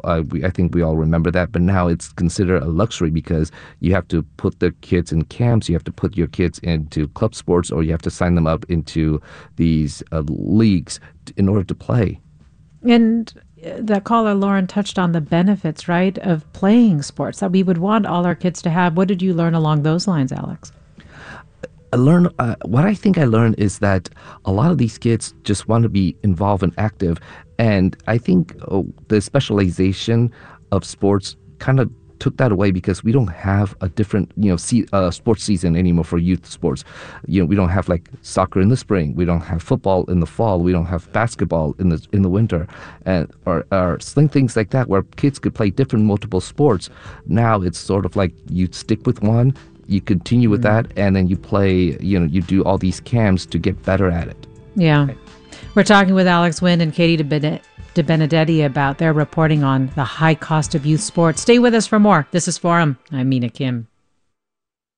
I think we all remember that, but now it's considered a luxury because you have to put the kids in camps, you have to put your kids into club sports, or you have to sign them up into these leagues in order to play. And that caller, Lauren, touched on the benefits, right, of playing sports that we would want all our kids to have. What did you learn along those lines, Alex? What I think I learned is that a lot of these kids just want to be involved and active. And I think the specialization of sports kind of took that away because we don't have a different, sports season anymore for youth sports. We don't have like soccer in the spring. We don't have football in the fall. We don't have basketball in the winter, and or things like that where kids could play different multiple sports. Now it's sort of like you stick with one, you continue with that, and then you play, you do all these camps to get better at it. Yeah. We're talking with Alex Wynn and Katie DeBenedetti about their reporting on the high cost of youth sports. Stay with us for more. This is Forum. I'm Mina Kim.